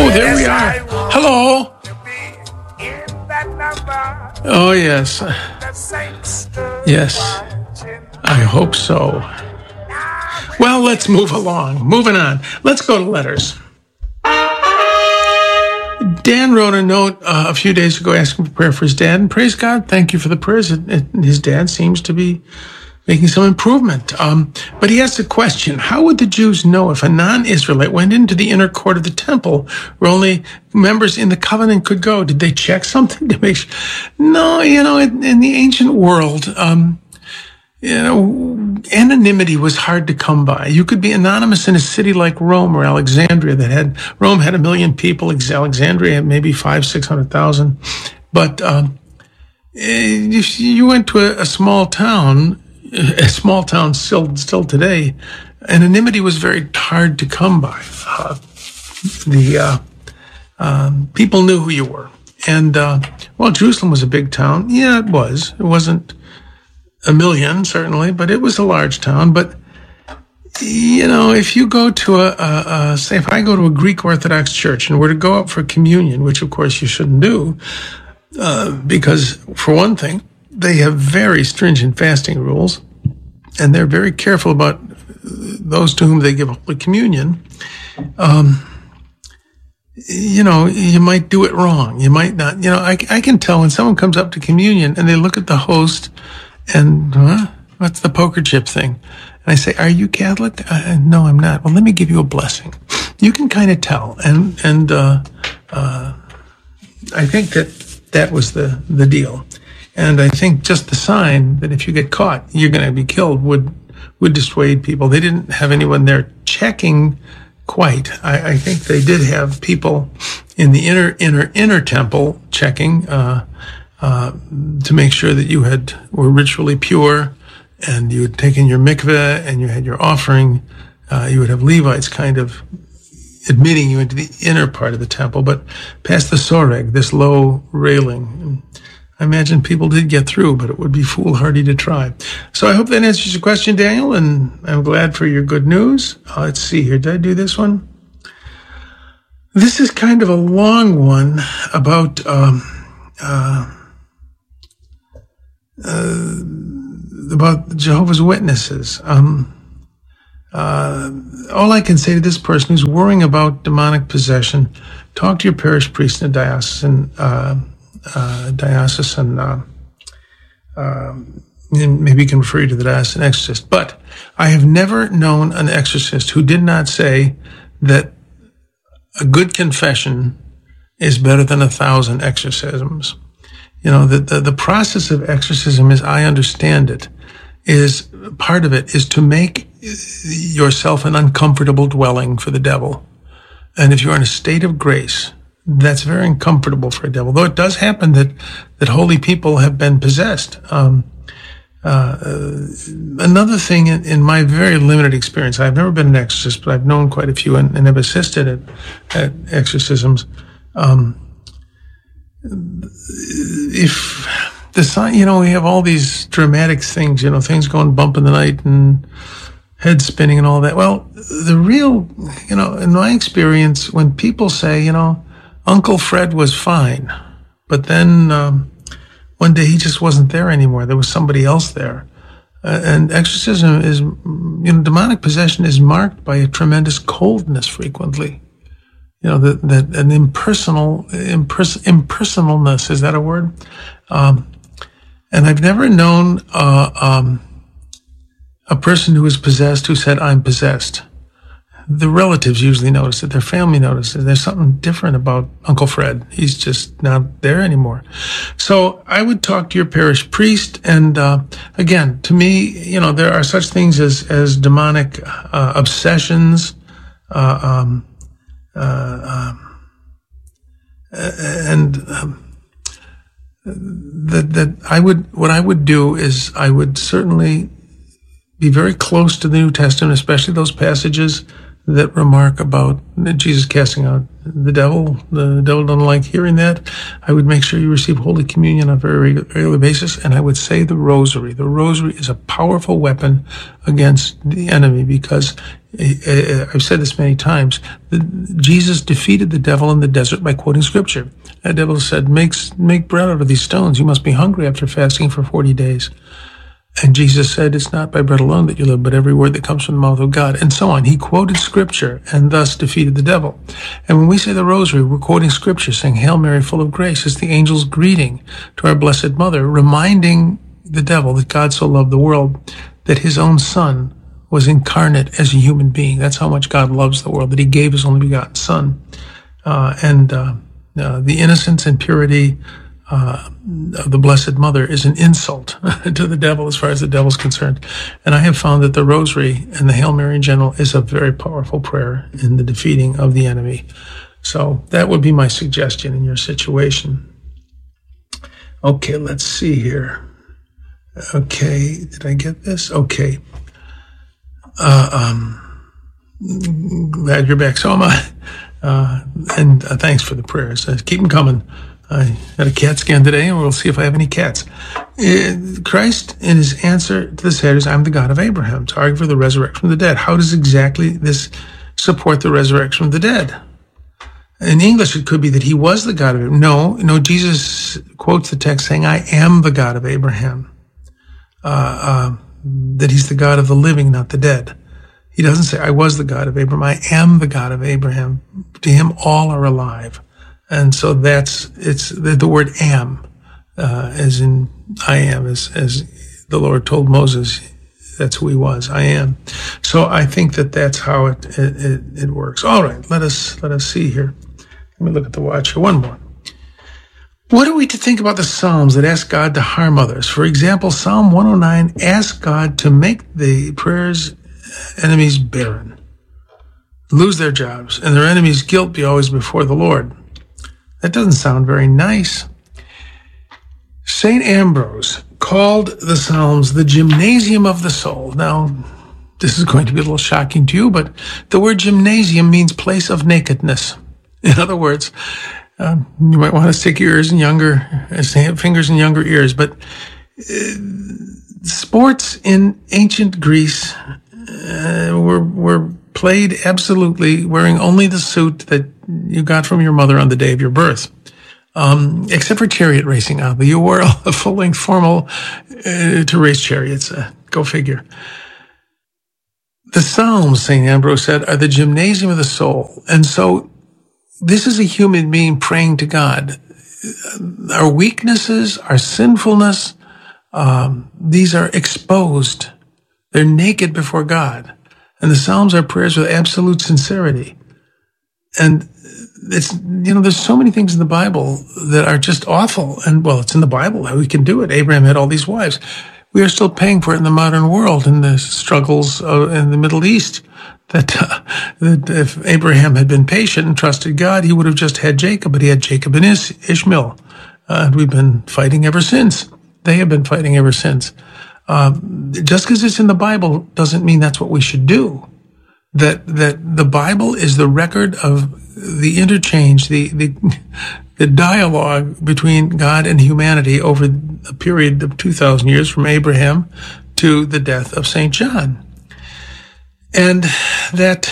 Oh, there we are. Hello. Oh, yes. Yes. I hope so. Well, let's move along. Moving on. Let's go to letters. Dan wrote a note a few days ago asking for prayer for his dad, and praise God, thank you for the prayers. His dad seems to be making some improvement. But he asked a question: how would the Jews know if a non-Israelite went into the inner court of the temple where only members in the covenant could go? Did they check something to make sure? No, in the ancient world, anonymity was hard to come by. You could be anonymous in a city like Rome or Alexandria Rome had 1 million people. Alexandria had maybe 500,000-600,000. But, if you went to a small town still today, anonymity was very hard to come by. People knew who you were. And, Jerusalem was a big town. Yeah, it was. It wasn't 1 million, certainly, but it was a large town. But, if you go to say if I go to a Greek Orthodox church and were to go up for communion, which of course you shouldn't do, because for one thing, they have very stringent fasting rules, and they're very careful about those to whom they give Holy Communion. You might do it wrong. You might not. I can tell when someone comes up to communion and they look at the host and, what's the poker chip thing? And I say, are you Catholic? No, I'm not. Well, let me give you a blessing. You can kind of tell. And I think that was the deal. And I think just the sign that if you get caught, you're going to be killed would dissuade people. They didn't have anyone there checking quite. I think they did have people in the inner temple checking to make sure that you were ritually pure, and you had taken your mikveh and you had your offering. You would have Levites kind of admitting you into the inner part of the temple, but past the soreg, this low railing, I imagine people did get through, but it would be foolhardy to try. So I hope that answers your question, Daniel, and I'm glad for your good news. Let's see here. Did I do this one? This is kind of a long one about Jehovah's Witnesses. All I can say to this person who's worrying about demonic possession, talk to your parish priest in a diocesan and maybe you can refer you to the diocesan exorcist. But I have never known an exorcist who did not say that a good confession is better than 1,000 exorcisms. The process of exorcism, as I understand it, is part of it is to make yourself an uncomfortable dwelling for the devil. And if you're in a state of grace, that's very uncomfortable for a devil. Though it does happen that holy people have been possessed. Another thing in my very limited experience, I've never been an exorcist, but I've known quite a few and have assisted at exorcisms. If the sign, we have all these dramatic things, things going bump in the night and head spinning and all that. Well, the real, in my experience, when people say, Uncle Fred was fine, but then one day he just wasn't there anymore. There was somebody else there. And exorcism is, demonic possession is marked by a tremendous coldness frequently. That an impersonalness, is that a word? And I've never known a person who was possessed who said, I'm possessed. The relatives usually notice it. Their family notices. There's something different about Uncle Fred. He's just not there anymore. So I would talk to your parish priest. And again, to me, there are such things as demonic obsessions, what I would do is I would certainly be very close to the New Testament, especially those passages that remark about Jesus casting out the devil. The devil doesn't like hearing that. I would make sure you receive Holy Communion on a very regular basis, and I would say the Rosary. The Rosary is a powerful weapon against the enemy because I've said this many times. Jesus defeated the devil in the desert by quoting scripture. The devil said, make bread out of these stones. You must be hungry after fasting for 40 days. And Jesus said, it's not by bread alone that you live, but every word that comes from the mouth of God, and so on. He quoted scripture and thus defeated the devil. And when we say the rosary, we're quoting scripture, saying, Hail Mary, full of grace. It's the angel's greeting to our Blessed Mother, reminding the devil that God so loved the world that his own son was incarnate as a human being. That's how much God loves the world, that he gave his only begotten son. The innocence and purity of the Blessed Mother is an insult to the devil as far as the devil's concerned. And I have found that the Rosary and the Hail Mary in general is a very powerful prayer in the defeating of the enemy. So that would be my suggestion in your situation. Okay, let's see here. Okay, did I get this? Okay. Glad you're back. So am I. And thanks for the prayers. Keep them coming. I had a CAT scan today, and we'll see if I have any cats. Christ, in his answer to the satyrs, I'm the God of Abraham, to argue for the resurrection from the dead. How does exactly this support the resurrection of the dead? In English, it could be that he was the God of Abraham. No, Jesus quotes the text saying, I am the God of Abraham. That he's the God of the living, not the dead. He doesn't say, I was the God of Abraham. I am the God of Abraham. To him, all are alive. And so it's the word am, as in I am, as the Lord told Moses, that's who he was. I am. So I think that's how it works. All right. Let us see here. Let me look at the watch here. One more. What are we to think about the Psalms that ask God to harm others? For example, Psalm 109 asks God to make the prayer's enemies barren, lose their jobs, and their enemies' guilt be always before the Lord. That doesn't sound very nice. St. Ambrose called the Psalms the gymnasium of the soul. Now, this is going to be a little shocking to you, but the word gymnasium means place of nakedness. In other words, you might want to stick your fingers in younger ears, but sports in ancient Greece were played absolutely wearing only the suit that you got from your mother on the day of your birth, except for chariot racing. You wore a full-length formal to race chariots. Go figure. The Psalms, St. Ambrose said, are the gymnasium of the soul, and so this is a human being praying to God. Our weaknesses, our sinfulness, these are exposed. They're naked before God. And the Psalms are prayers with absolute sincerity. And there's so many things in the Bible that are just awful. And well, it's in the Bible how we can do it. Abraham had all these wives. We are still paying for it in the modern world, in the struggles in the Middle East. That if Abraham had been patient and trusted God, he would have just had Jacob, but he had Jacob and Ishmael. And we've been fighting ever since. They have been fighting ever since. Just because it's in the Bible doesn't mean that's what we should do. That the Bible is the record of the interchange, the dialogue between God and humanity over a period of 2,000 years from Abraham to the death of St. John. And that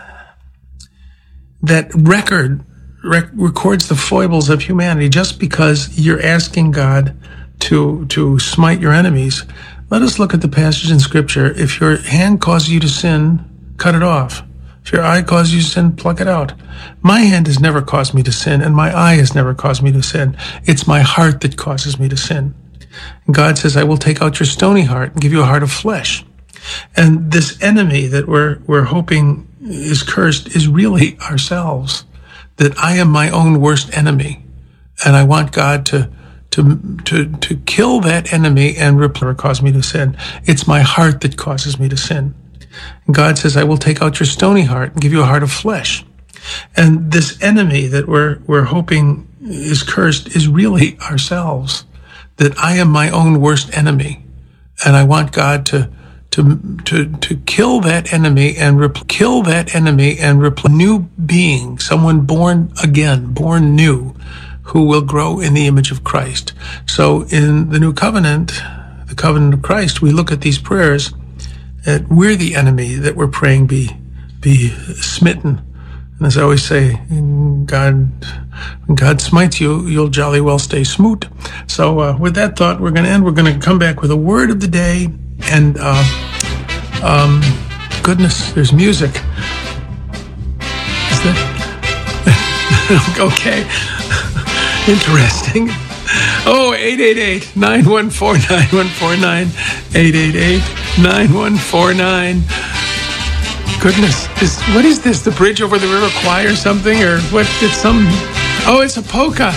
record records the foibles of humanity. Just because you're asking God to smite your enemies, let us look at the passage in Scripture. If your hand causes you to sin, cut it off. If your eye causes you to sin, pluck it out. My hand has never caused me to sin, and my eye has never caused me to sin. It's my heart that causes me to sin. And God says, I will take out your stony heart and give you a heart of flesh. And this enemy that we're hoping is cursed is really ourselves. That I am my own worst enemy, and I want God to kill that enemy and cause me to sin. It's my heart that causes me to sin. And God says, I will take out your stony heart and give you a heart of flesh. And this enemy that we're hoping is cursed is really ourselves. That I am my own worst enemy, and I want God to kill that enemy and replace new being, someone born again, born new, who will grow in the image of Christ. So in the New Covenant, the covenant of Christ, we look at these prayers, we're the enemy that we're praying be be smitten. And as I always say, when God smites you, you'll jolly well stay smoot. So with that thought, we're going to end. We're going to come back with a word of the day. And goodness, there's music. Is that? Okay. Interesting. Oh, 888-914-9149. 888-9149. Goodness, what is this? The Bridge Over the River Kwai or something? Or what? Oh, it's a polka.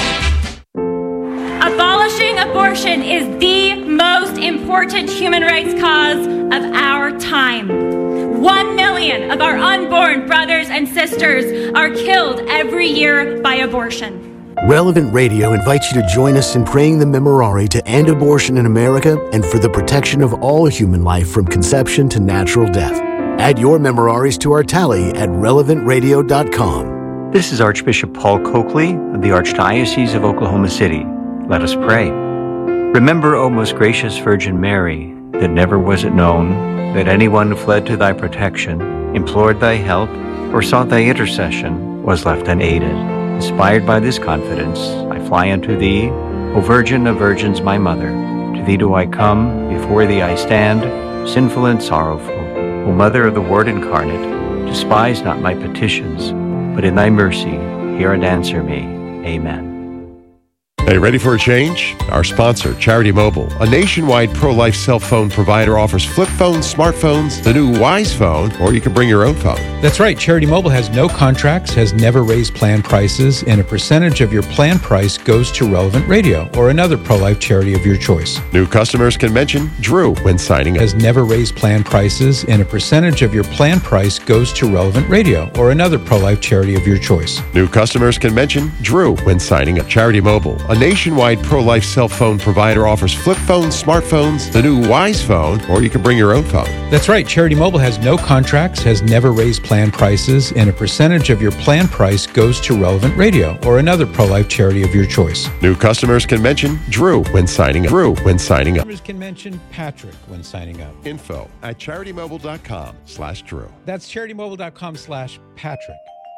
Abolishing abortion is the most important human rights cause of our time. 1 million of our unborn brothers and sisters are killed every year by abortion. Relevant Radio invites you to join us in praying the Memorare to end abortion in America and for the protection of all human life from conception to natural death. Add your Memoraries to our tally at relevantradio.com. This is Archbishop Paul Coakley of the Archdiocese of Oklahoma City. Let us pray. Remember, O most gracious Virgin Mary, that never was it known that anyone who fled to thy protection, implored thy help, or sought thy intercession was left unaided. Inspired by this confidence, I fly unto thee, O Virgin of Virgins, my Mother. To thee do I come, before thee I stand, sinful and sorrowful. O Mother of the Word incarnate, despise not my petitions, but in thy mercy hear and answer me. Amen. Hey, ready for a change? Our sponsor, Charity Mobile, a nationwide pro-life cell phone provider, offers flip phones, smartphones, the new Wise phone, or you can bring your own phone. That's right. Charity Mobile has no contracts, has never raised plan prices, and a percentage of your plan price goes to Relevant Radio or another pro-life charity of your choice. New customers can mention Drew when signing up. Has never raised plan prices, and a percentage of your plan price goes to Relevant Radio or another pro-life charity of your choice. New customers can mention Drew when signing up. Charity Mobile, a nationwide pro-life cell phone provider, offers flip phones, smartphones, the new Wise phone, or you can bring your own phone. That's right. Charity Mobile has no contracts, has never raised plan prices, and a percentage of your plan price goes to Relevant Radio or another pro-life charity of your choice. New customers can mention Drew when signing up. Drew when signing up. Customers can mention Patrick when signing up. Info at CharityMobile.com/Drew. That's CharityMobile.com/Patrick.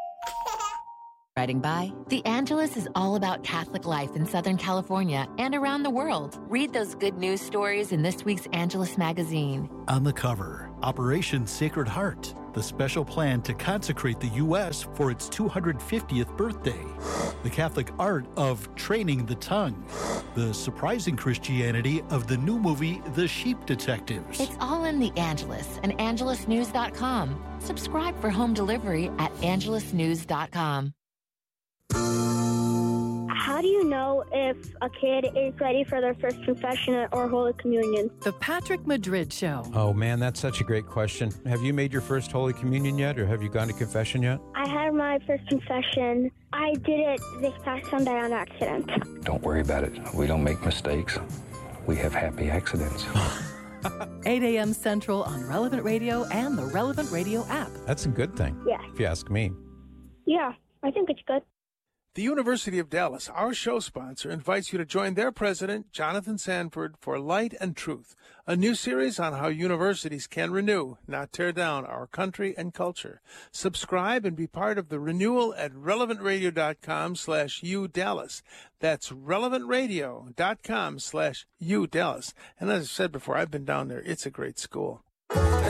Writing by The Angelus is all about Catholic life in Southern California and around the world. Read those good news stories in this week's Angelus magazine. On the cover, Operation Sacred Heart, the special plan to consecrate the U.S. for its 250th birthday. The Catholic art of training the tongue. The surprising Christianity of the new movie, The Sheep Detectives. It's all in The Angelus and AngelusNews.com. Subscribe for home delivery at AngelusNews.com. How do you know if a kid is ready for their first confession or Holy Communion? The Patrick Madrid Show. Oh, man, that's such a great question. Have you made your first Holy Communion yet, or have you gone to confession yet? I had my first confession. I did it this past Sunday on accident. Don't worry about it. We don't make mistakes. We have happy accidents. 8 a.m. Central on Relevant Radio and the Relevant Radio app. That's a good thing. Yeah. If you ask me. Yeah, I think it's good. The University of Dallas, our show sponsor, invites you to join their president, Jonathan Sanford, for Light and Truth, a new series on how universities can renew, not tear down, our country and culture. Subscribe and be part of the renewal at relevantradio.com/UDallas. That's relevantradio.com/UDallas. And as I said before, I've been down there. It's a great school.